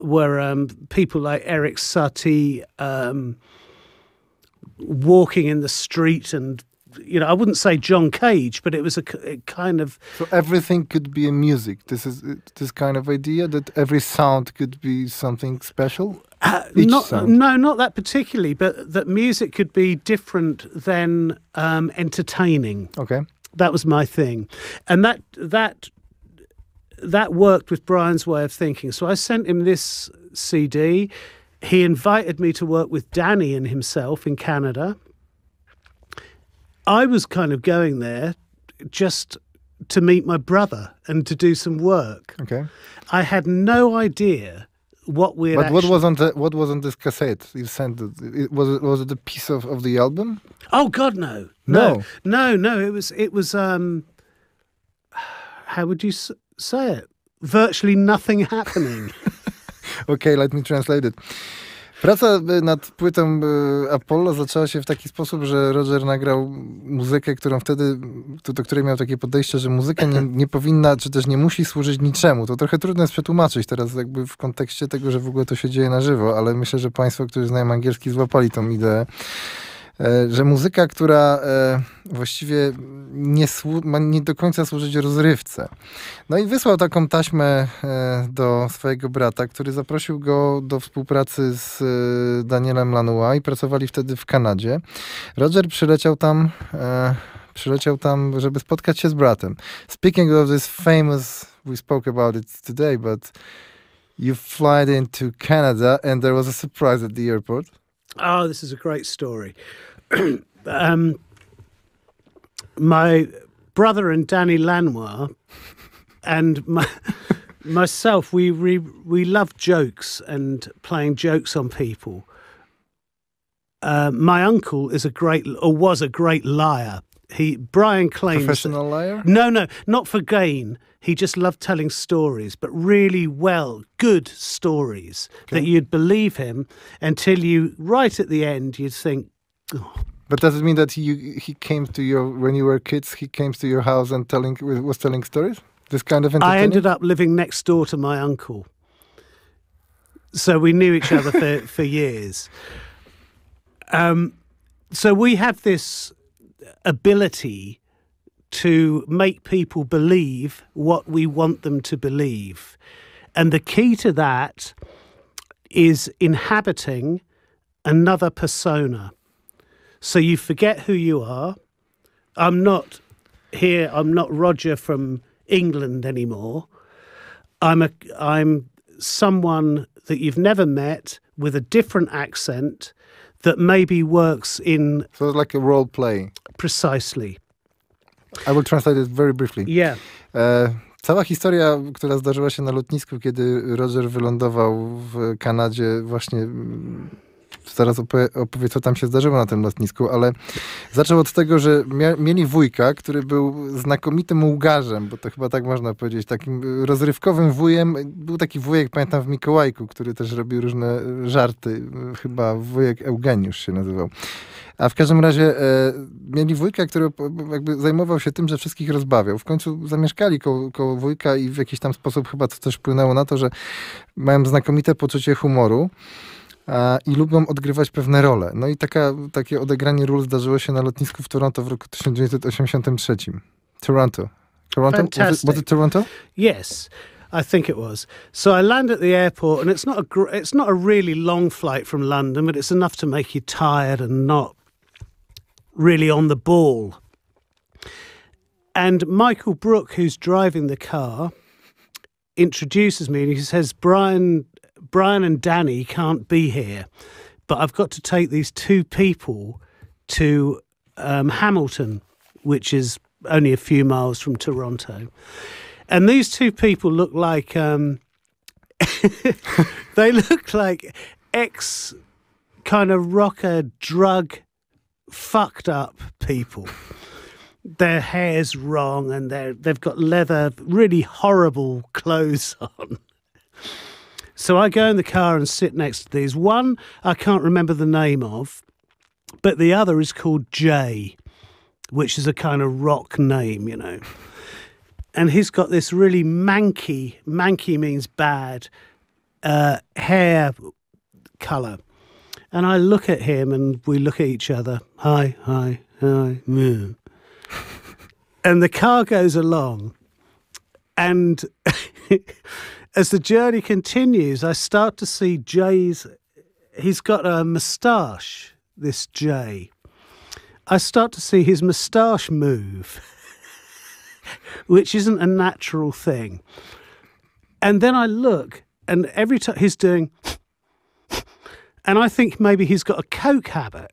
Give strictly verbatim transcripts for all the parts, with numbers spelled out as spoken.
were um, people like Eric Satie um, walking in the street, and you know, I wouldn't say John Cage, but it was a, a kind of. So everything could be a music. This is this kind of idea that every sound could be something special. Uh, not, no, not that particularly, but that music could be different than um, entertaining. Okay, that was my thing, and that that that worked with Brian's way of thinking. So I sent him this C D. He invited me to work with Danny and himself in Canada. I was kind of going there just to meet my brother and to do some work. Okay, I had no idea. What we but what was on the what was on this cassette you sent? It, it was it was it a piece of, of the album? Oh God, no, no, no, no, no. It was it was um, how would you s- say it? Virtually nothing happening. Okay, let me translate it. Praca nad płytą Apollo zaczęła się w taki sposób, że Roger nagrał muzykę, którą wtedy, do której miał takie podejście, że muzyka nie, nie powinna, czy też nie musi służyć niczemu. To trochę trudno jest przetłumaczyć teraz jakby w kontekście tego, że w ogóle to się dzieje na żywo, ale myślę, że państwo, którzy znają angielski, złapali tą ideę. Że muzyka, która e, właściwie nie, słu- ma nie do końca służyć rozrywce. No i wysłał taką taśmę e, do swojego brata, który zaprosił go do współpracy z e, Danielem Lanois i pracowali wtedy w Kanadzie. Roger przyleciał tam, e, przyleciał tam, żeby spotkać się z bratem. Speaking of this famous, we spoke about it today, but you flied into Canada and there was a surprise at the airport. Oh, this is a great story. um, my brother and Danny Lanois and my, myself, we, we we love jokes and playing jokes on people. Uh, my uncle is a great, or was a great liar. He Brian claims professional liar. No, no, not for gain. He just loved telling stories, but really well, good stories okay. that you'd believe him until you, right at the end, you'd think. Oh. But does it mean that he he came to your when you were kids? He came to your house and telling was telling stories. This kind of entertaining? I ended up living next door to my uncle, so we knew each other for for years. Um, so we have this ability to make people believe what we want them to believe. And the key to that is inhabiting another persona. So you forget who you are. I'm not here, I'm not Roger from England anymore. I'm a I'm someone that you've never met with a different accent that maybe works in... So it's like a role play. Precisely. I will translate it very briefly. Yeah. E, cała historia, która zdarzyła się na lotnisku, kiedy Roger wylądował w Kanadzie, właśnie zaraz opowie, opowie, co tam się zdarzyło na tym lotnisku, ale zaczął od tego, że mia, mieli wujka, który był znakomitym łgarzem, bo to chyba tak można powiedzieć, takim rozrywkowym wujem. Był taki wujek, pamiętam, w Mikołajku, który też robił różne żarty. Chyba wujek Eugeniusz się nazywał. A w każdym razie e, mieli wujka, który jakby zajmował się tym, że wszystkich rozbawiał. W końcu zamieszkali koło, koło wujka i w jakiś tam sposób chyba to też wpłynęło na to, że mają znakomite poczucie humoru a, i lubią odgrywać pewne role. No i taka, takie odegranie ról zdarzyło się na lotnisku w Toronto w roku tysiąc dziewięćset osiemdziesiątym trzecim. Toronto. Toronto? Was it, was it Toronto? Yes. I think it was. So I land at the airport, and it's not a gr- it's not a really long flight from London, but it's enough to make you tired and not really on the ball. And Michael Brook, who's driving the car, introduces me and he says, Brian, Brian and Danny can't be here, but I've got to take these two people to um, Hamilton, which is only a few miles from Toronto. And these two people look like, um, they look like ex kind of rocker, drug, fucked up people. Their hair's wrong and they're, they've got leather, really horrible clothes on. So I go in the car and sit next to these. One I can't remember the name of, but the other is called Jay, which is a kind of rock name, you know. And he's got this really manky, manky means bad, uh, hair colour. And I look at him and we look at each other. Hi, hi, hi. Yeah. And the car goes along. And as the journey continues, I start to see Jay's... He's got a moustache, this Jay. I start to see his moustache move, which isn't a natural thing. And then I look, and every time he's doing... And I think maybe he's got a coke habit,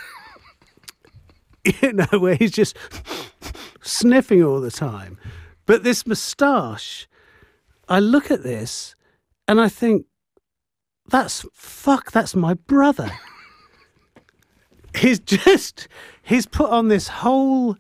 you know, where he's just sniffing all the time. But this moustache, I look at this and I think, that's, fuck, that's my brother. He's just, he's put on this whole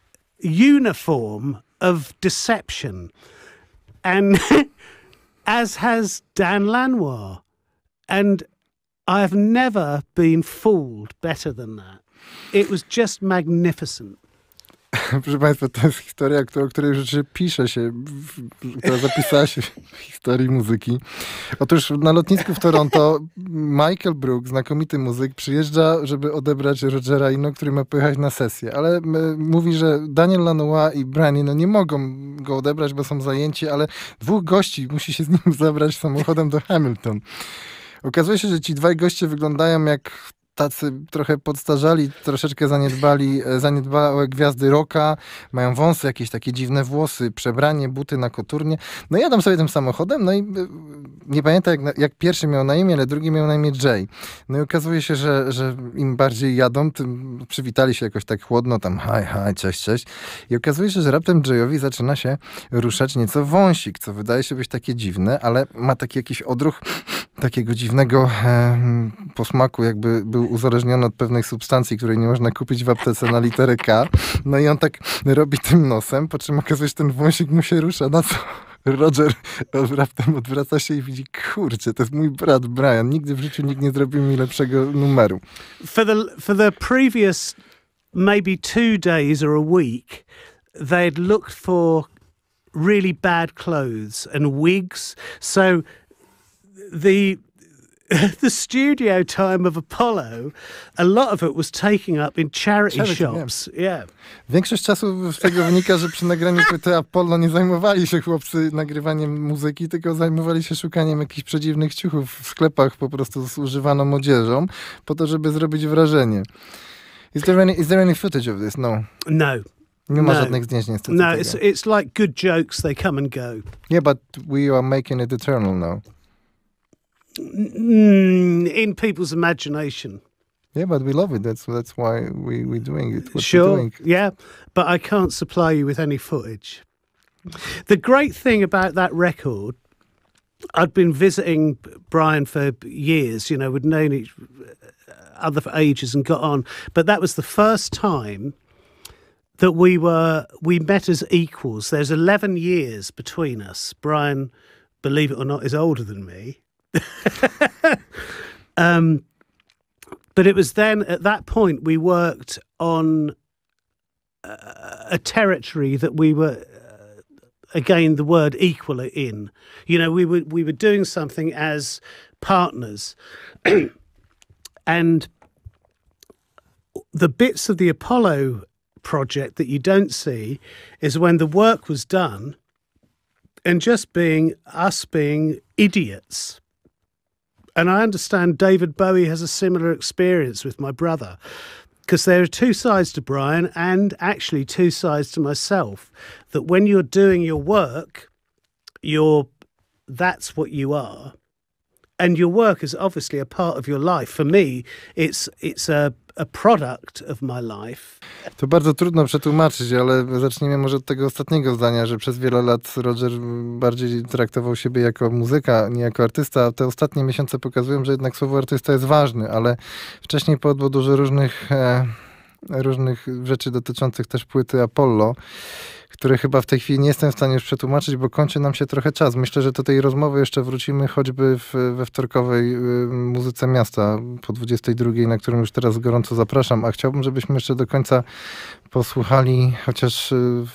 uniform of deception. And as has Dan Lanois. And I have never been fooled better than that. It was just magnificent. Proszę Państwa, to jest historia, o której rzeczywiście pisze się, która zapisała się w historii muzyki. Otóż na lotnisku w Toronto Michael Brook, znakomity muzyk, przyjeżdża, żeby odebrać Rogera Eno, który ma pojechać na sesję. Ale mówi, że Daniel Lanois i Brian Eno nie mogą go odebrać, bo są zajęci, ale dwóch gości musi się z nim zabrać samochodem do Hamilton. Okazuje się, że ci dwaj goście wyglądają jak tacy trochę podstarzali, troszeczkę zaniedbali, zaniedbałe gwiazdy rocka, mają wąsy, jakieś takie dziwne włosy, przebranie, buty na koturnie. No i jadą sobie tym samochodem, no i nie pamiętam jak, jak pierwszy miał na imię, ale drugi miał na imię Jay. No i okazuje się, że, że im bardziej jadą, tym przywitali się jakoś tak chłodno, tam hi, hi, cześć, cześć. I okazuje się, że raptem Jayowi zaczyna się ruszać nieco wąsik, co wydaje się być takie dziwne, ale ma taki jakiś odruch takiego dziwnego e, posmaku, jakby był uzależniony od pewnej substancji, której nie można kupić w aptece na literę K. No i on tak robi tym nosem, po czym okazuje się, że ten wąsik mu się rusza, na co Roger raptem odwraca się i widzi, kurczę, to jest mój brat Brian. Nigdy w życiu nikt nie zrobił mi lepszego numeru. For the, for the previous maybe two days or a week, they had looked for really bad clothes and wigs. So the the studio time of Apollo, a lot of it was taking up in charity, charity shops. Yeah. yeah. Większość czasu z tego wynika, że przy nagraniu płyty Apollo nie zajmowali się chłopcy nagrywaniem muzyki, tylko zajmowali się szukaniem jakichś przedziwnych ciuchów w sklepach po prostu z używaną odzieżą, po to, żeby zrobić wrażenie. Is there any, is there any footage of this? No. No. Nie ma no. żadnych zdjęć niestety. No, it's, it's like good jokes, they come and go. Yeah, but we are making it eternal now. In people's imagination. Yeah, but we love it. That's that's why we, we're doing it. What sure, we're doing. yeah, but I can't supply you with any footage. The great thing about that record, I'd been visiting Brian for years, you know, we'd known each other for ages and got on, but that was the first time that we were, we met as equals. There's eleven years between us. Brian, believe it or not, is older than me. um, but it was then at that point we worked on uh, a territory that we were uh, again the word equal in. You know, we were we were doing something as partners, and the bits of the Apollo project that you don't see is when the work was done, and just being us being idiots. And I understand David Bowie has a similar experience with my brother, because there are two sides to Brian and actually two sides to myself, that when you're doing your work, you're, that's what you are. And your work is obviously a part of your life. For me, it's, it's a, a product of my life. To bardzo trudno przetłumaczyć, ale zacznijmy może od tego ostatniego zdania, że przez wiele lat Roger bardziej traktował siebie jako muzyka, nie jako artysta. Te ostatnie miesiące pokazują, że jednak słowo artysta jest ważne, ale wcześniej padło dużo różnych, e, różnych rzeczy dotyczących też płyty Apollo, które chyba w tej chwili nie jestem w stanie już przetłumaczyć, bo kończy nam się trochę czas. Myślę, że do tej rozmowy jeszcze wrócimy choćby w, we wtorkowej y, Muzyce Miasta po dwudziestej drugiej, na którą już teraz gorąco zapraszam, a chciałbym, żebyśmy jeszcze do końca posłuchali chociaż y,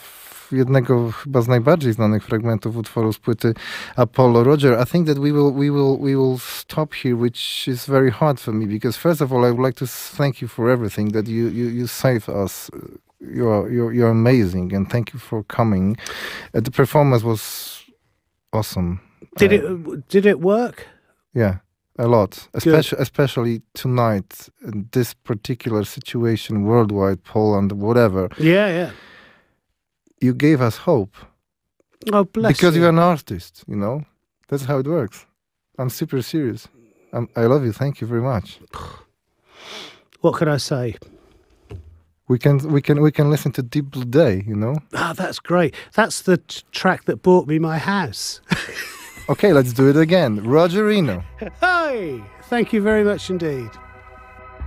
jednego chyba z najbardziej znanych fragmentów utworu z płyty Apollo. Roger, I think that we will, we will, we will stop here, which is very hard for me, because first of all, I would like to thank you for everything that you, you, you saved us. You're, you're, you're amazing, and thank you for coming. Uh, the performance was awesome. Did uh, it, did it work? Yeah. A lot, especially especially tonight, in this particular situation, worldwide, Poland, whatever. Yeah, yeah. You gave us hope. Oh, bless Because you. you're an artist, you know? That's how it works. I'm super serious. I'm, I love you. Thank you very much. What can I say? We can we can we can listen to Deep Blue Day, you know? Ah, that's great. That's the t- track that bought me my house. Okay, let's do it again. Roger Eno. Hey, thank you very much indeed.